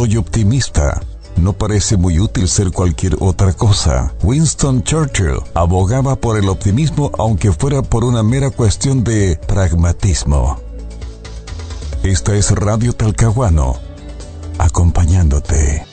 soy optimista. No parece muy útil ser cualquier otra cosa. Winston Churchill abogaba por el optimismo aunque fuera por una mera cuestión de pragmatismo. Esta es Radio Talcahuano, acompañándote.